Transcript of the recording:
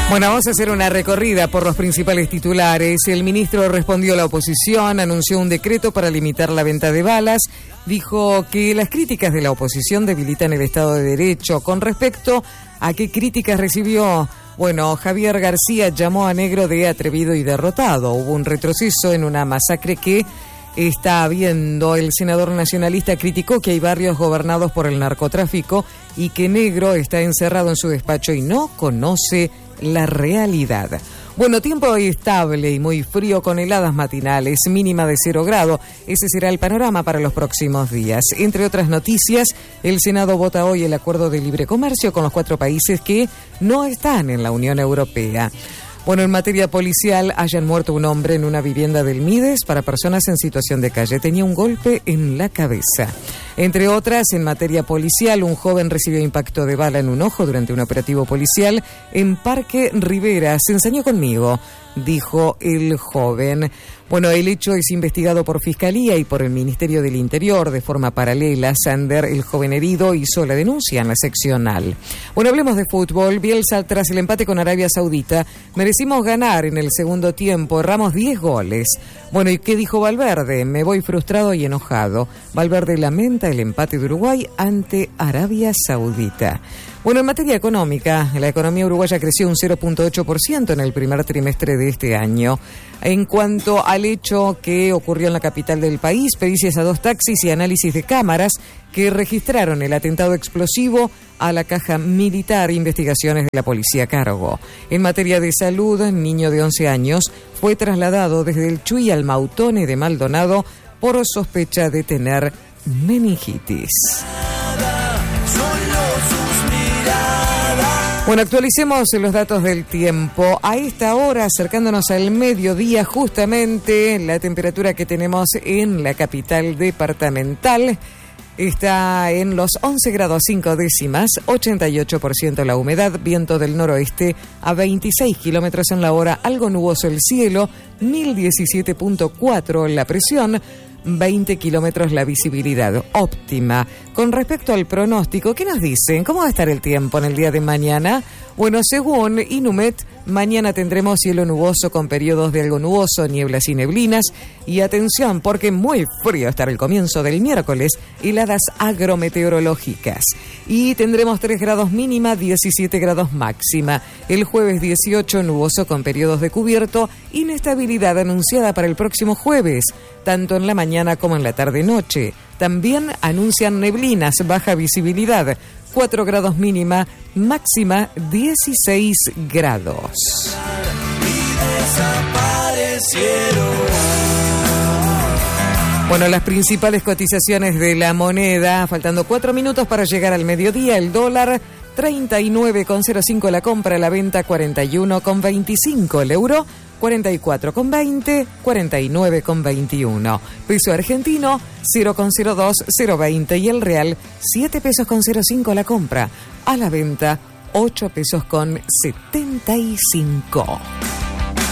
Bueno, vamos a hacer una recorrida por los principales titulares. El ministro respondió a la oposición, anunció un decreto para limitar la venta de balas, dijo que las críticas de la oposición debilitan el Estado de Derecho. Con respecto a qué críticas recibió, bueno, Javier García llamó a Negro de atrevido y derrotado. Hubo un retroceso en una masacre que está habiendo. El senador nacionalista criticó que hay barrios gobernados por el narcotráfico y que Negro está encerrado en su despacho y no conoce la realidad. Bueno, tiempo estable y muy frío con heladas matinales, mínima de 0 grado. Ese será el panorama para los próximos días. Entre otras noticias, el Senado vota hoy el acuerdo de libre comercio con los 4 países que no están en la Unión Europea. Bueno, en materia policial, hayan muerto un hombre en una vivienda del Mides para personas en situación de calle. Tenía un golpe en la cabeza. Entre otras, en materia policial, un joven recibió impacto de bala en un ojo durante un operativo policial en Parque Rivera. Se ensañó conmigo, dijo el joven. Bueno, el hecho es investigado por Fiscalía y por el Ministerio del Interior de forma paralela. Sander, el joven herido, hizo la denuncia en la seccional. Bueno, hablemos de fútbol. Bielsa, tras el empate con Arabia Saudita, merecimos ganar en el segundo tiempo. Erramos 10 goles. Bueno, ¿y qué dijo Valverde? Me voy frustrado y enojado. Valverde lamenta el empate de Uruguay ante Arabia Saudita. Bueno, en materia económica, la economía uruguaya creció un 0.8% en el primer trimestre de este año. En cuanto al hecho que ocurrió en la capital del país, pericias a 2 taxis y análisis de cámaras que registraron el atentado explosivo a la caja militar, investigaciones de la policía a cargo. En materia de salud, un niño de 11 años fue trasladado desde el Chuy al Mautone de Maldonado por sospecha de tener meningitis. Bueno, actualicemos los datos del tiempo. A esta hora, acercándonos al mediodía, justamente la temperatura que tenemos en la capital departamental está en los 11 grados 5 décimas, 88% la humedad, viento del noroeste a 26 kilómetros en la hora, algo nuboso el cielo, 1017.4 la presión, 20 kilómetros la visibilidad óptima. Con respecto al pronóstico, ¿qué nos dicen? ¿Cómo va a estar el tiempo en el día de mañana? Bueno, según Inumet, mañana tendremos cielo nuboso con periodos de algo nuboso, nieblas y neblinas. Y atención, porque muy frío estará el comienzo del miércoles, heladas agrometeorológicas. Y tendremos 3 grados mínima, 17 grados máxima. El jueves 18, nuboso con periodos de cubierto, inestabilidad anunciada para el próximo jueves, tanto en la mañana como en la tarde-noche. También anuncian neblinas, baja visibilidad, 4 grados mínima, máxima 16 grados. Bueno, las principales cotizaciones de la moneda, faltando 4 minutos para llegar al mediodía, el dólar 39,05 la compra, la venta 41,25, el euro 44,20, 49,21. Peso argentino 0,02, 0,20 y el real 7 pesos con 0,5 la compra. A la venta 8 pesos con 75.